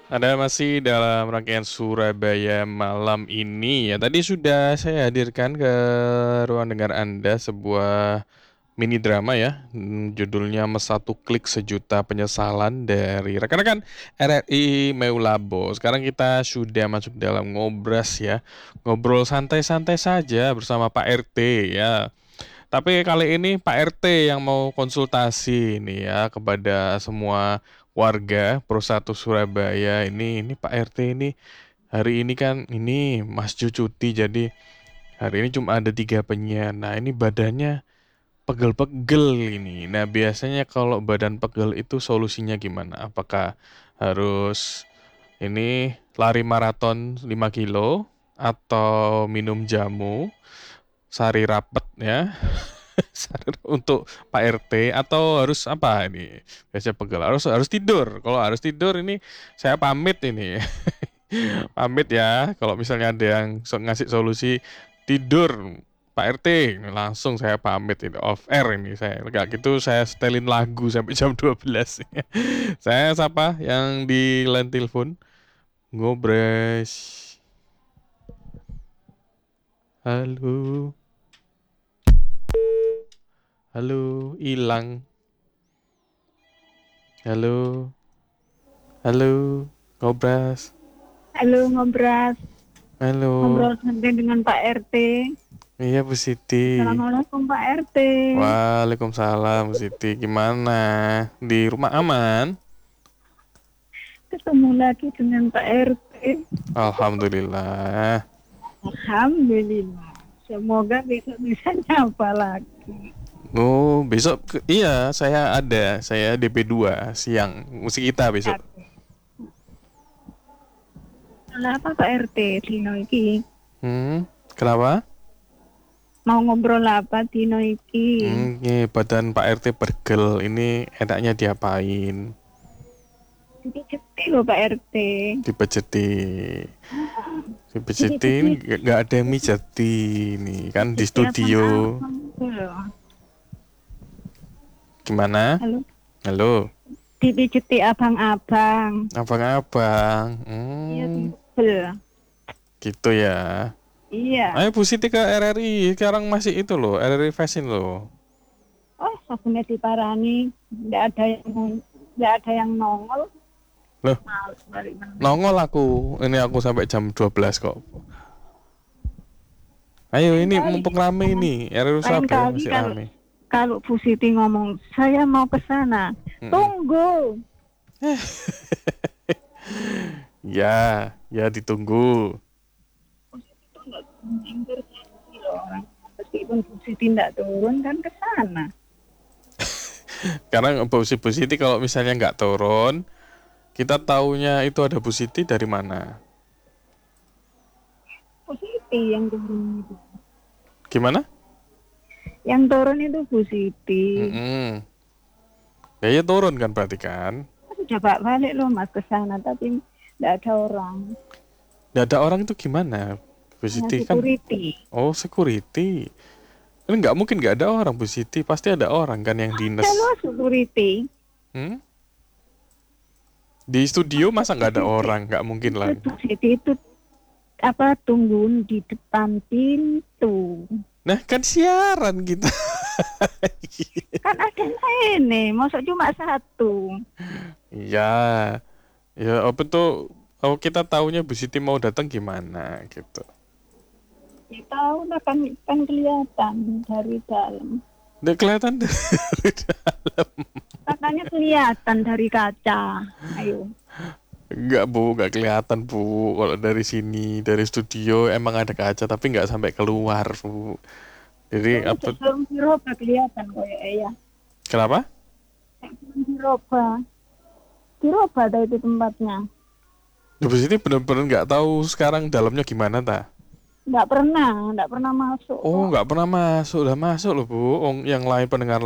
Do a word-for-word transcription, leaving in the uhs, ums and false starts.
Ada masih dalam rangkaian Surabaya malam ini ya. Tadi sudah saya hadirkan ke ruang dengar Anda sebuah mini drama ya. Hmm, Judulnya Mesatu Klik Sejuta Penyesalan dari rekan-rekan R R I Meulabo. Sekarang kita sudah masuk dalam ngobras ya. Ngobrol santai-santai saja bersama Pak R T ya. Tapi kali ini Pak R T yang mau konsultasi nih ya kepada semua warga Pro satu Surabaya ini. Ini Pak R T ini hari ini kan ini Mas Ju cuti, jadi hari ini cuma ada tiga penyiar. Nah ini badannya pegel-pegel ini. Nah biasanya kalau badan pegel itu solusinya gimana? Apakah harus ini lari maraton lima kilo atau minum jamu sari rapet ya? Sari untuk Pak R T atau harus apa ini? Biasanya pegel harus harus tidur. Kalau harus tidur ini saya pamit ini. Pamit ya. Kalau misalnya ada yang so- ngasih solusi tidur Pak R T, langsung saya pamit ini off air ini saya. Enggak gitu saya setelin lagu sampai jam dua belas. Saya siapa yang di line telepon? Ngobres. Halo. Halo, hilang. Halo. Halo, ngobras. Halo, ngobras. Halo. Ngobrol santai dengan Pak R T. Iya, Bu Siti. Assalamualaikum Pak R T. Waalaikumsalam, Bu Siti. Gimana? Di rumah aman? Ketemu lagi dengan Pak R T. Alhamdulillah. Alhamdulillah. Semoga besok bisa nyapa lagi. Oh, besok ke- iya, saya ada. Saya D P dua siang. Musik kita besok. Kenapa Pak R T Dino iki? Hmm, kenapa? Mau ngobrol apa Dino iki? Hmm, ini badan Pak R T pergel. Ini enaknya diapain? Dipijeti loh Pak R T. Dipejeti. Dipejeti ini nggak nggak ada yang mijeti nih kan di studio. Gimana? Halo. Halo. Dipijeti abang-abang. Abang-abang. Iya, Hmm, betul. gitu ya. Iya. Ayo Bu Siti ke R R I. Sekarang masih itu loh, R R I Fashion loh. Oh, sabunnya diparani. Nggak ada yang nggak ada yang nongol. Loh, Males balik mana. nongol aku. Ini aku sampai jam dua belas kok. Ayo ini mumpung rame ini. R R I Lain Surabaya kali masih kalau rame. kalau Bu Siti ngomong saya mau ke sana, Mm-mm. tunggu. Ya, ya ditunggu. Itu nggak intervensi loh orang. Meskipun Bu Siti tidak turun kan ke sana. Karena Bu Siti, Bu Siti kalau misalnya nggak turun, kita taunya itu ada Bu Siti dari mana? Bu Siti yang turun itu. Gimana? Yang turun itu Bu Siti. Mm-mm. Ya, ya turun kan berarti kan? Sudah bak balik loh Mas ke sana tapi tidak ada orang. Nggak ada orang itu gimana? Bu Hanya Siti kan? security. Oh, security. Kan nggak mungkin nggak ada orang Bu Siti, pasti ada orang kan yang dinas. Kalau security Hmm? Di studio masa nggak ada orang? Nggak mungkin lah. itu Bu Siti itu apa tunggu di depan pintu. Nah kan siaran kita. Kan ada lain nih, masa cuma satu. Iya, ya apa tuh? Oh kita taunya Bu Siti mau datang gimana gitu. Ya tahu lah kan, kan kelihatan dari dalam. Nggak kelihatan dari dalam. Katanya kelihatan dari kaca. Ayo. Nggak Bu, nggak kelihatan Bu. Kalau dari sini, dari studio emang ada kaca tapi nggak sampai keluar Bu. Jadi apa? Belum diroba kelihatan kayak ya. Kenapa? Belum diroba. Diroba dah itu tempatnya. Bu Siti benar-benar nggak tahu sekarang dalamnya gimana ta? Nggak pernah, nggak pernah masuk. Oh nggak pernah masuk, udah masuk loh Bu. Oh, yang lain pendengar